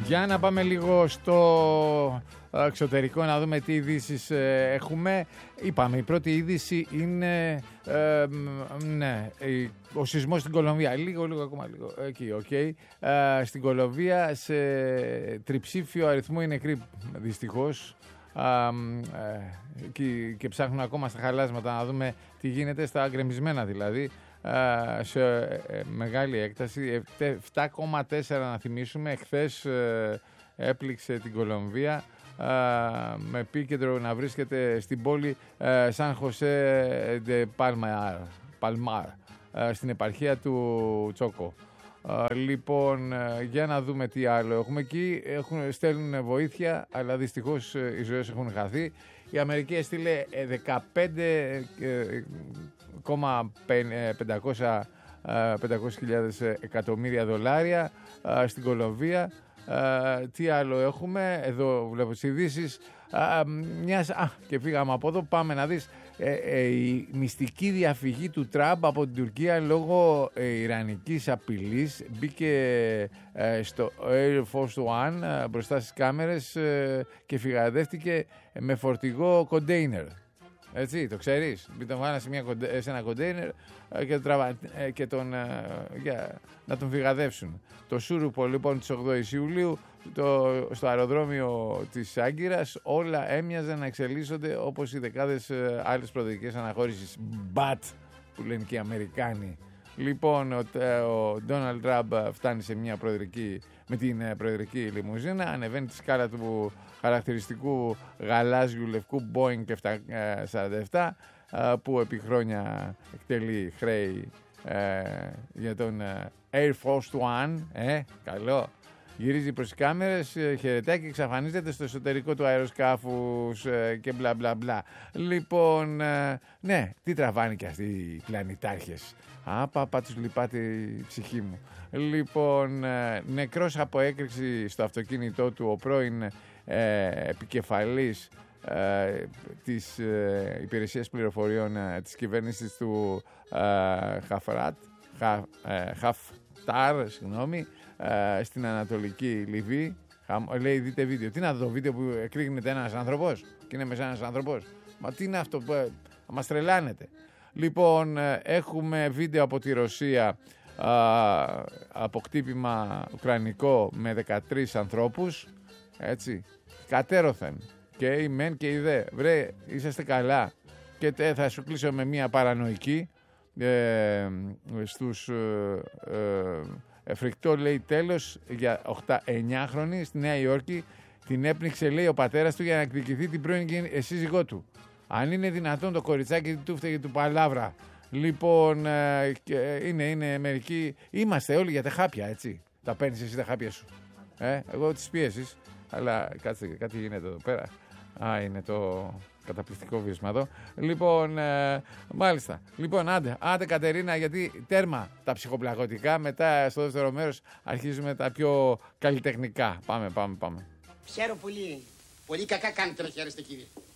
Για να πάμε λίγο στο εξωτερικό να δούμε τι ειδήσεις έχουμε. Είπαμε, η πρώτη είδηση είναι ο σεισμός στην Κολομβία. Λίγο ακόμα. Εκεί, okay. Στην Κολομβία σε τριψήφιο αριθμό οι νεκροί, δυστυχώς. Και ψάχνουν ακόμα στα χαλάσματα να δούμε τι γίνεται, στα γκρεμισμένα δηλαδή, σε μεγάλη έκταση. 7,4 να θυμίσουμε, εχθές έπληξε την Κολομβία, με επίκεντρο να βρίσκεται στην πόλη Σαν Χωσέ ντε Παλμάρ, στην επαρχία του Τσόκο. Λοιπόν, για να δούμε τι άλλο έχουμε εκεί. Στέλνουν βοήθεια, αλλά δυστυχώς οι ζωές έχουν χαθεί. Η Αμερική έστειλε 15.500 εκατομμύρια δολάρια στην Κολομβία. Τι άλλο έχουμε? Εδώ βλέπω τις ειδήσεις. Και φύγαμε από εδώ. Πάμε να δεις η μυστική διαφυγή του Τραμπ από την Τουρκία λόγω ιρανικής απειλής. Μπήκε στο Air Force One μπροστά στις κάμερες και φυγαδεύτηκε με φορτηγό κοντέινερ. Έτσι, το ξέρεις? Τον βάλανε σε ένα κοντέινερ και για να τον φυγαδεύσουν. Το Σούρουπο λοιπόν της 8ης Ιουλίου στο αεροδρόμιο της Άγκυρας όλα έμοιαζαν να εξελίσσονται όπως οι δεκάδες άλλες προοδευτικές αναχώρησεις BAT που λένε και οι Αμερικάνοι. Λοιπόν, ο Ντόναλντ Τραμπ φτάνει με την προεδρική λιμουζίνα, ανεβαίνει τη σκάλα του χαρακτηριστικού γαλάζιου λευκού Boeing 747 που επί χρόνια εκτελεί χρέη για τον Air Force One. Καλό. Γυρίζει προς τις κάμερες, χαιρετάει και εξαφανίζεται στο εσωτερικό του αεροσκάφους και μπλα μπλα μπλα. Λοιπόν, ναι, τι τραβάνε και αυτοί οι πλανητάρχες. Τους λυπάται η ψυχή μου. Λοιπόν, νεκρός από έκρηξη στο αυτοκίνητό του ο πρώην επικεφαλής της υπηρεσίας πληροφοριών της κυβέρνησης του Χαφτάρ, στην Ανατολική Λιβύη. Λέει, δείτε βίντεο. Τι να δω, βίντεο που εκρήγνεται ένας άνθρωπος και είναι μέσα ένας άνθρωπος? Μα τι είναι αυτό που μας τρελάνετε? Λοιπόν, έχουμε βίντεο από τη Ρωσία, από χτύπημα ουκρανικό με 13 ανθρώπους, έτσι, κατέρωθεν και η μεν και η δε. Βρε, είσαστε καλά? Και θα σου κλείσω με μια παρανοϊκή στους φρικτό, λέει, τέλος για 9χρονη στη Νέα Υόρκη. Την έπνιξε, λέει, ο πατέρας του για να εκδικηθεί την πρώην σύζυγό του. Αν είναι δυνατόν, το κοριτσάκι του φταίγε του παλάβρα. Λοιπόν, είναι μερικοί. Είμαστε όλοι για τα χάπια, έτσι. Τα παίρνεις εσύ τα χάπια σου. Εγώ τις πίεσεις. Αλλά κάτσε, κάτι γίνεται εδώ πέρα. Είναι το καταπληκτικό βίσμα εδώ. Λοιπόν, μάλιστα. Λοιπόν, άντε Κατερίνα, γιατί τέρμα τα ψυχοπλαγωτικά. Μετά στο δεύτερο μέρος αρχίζουμε τα πιο καλλιτεχνικά. Πάμε. Ξέρω πολύ. Πολύ κακά κάνετε να χαίρεστε, κύριε.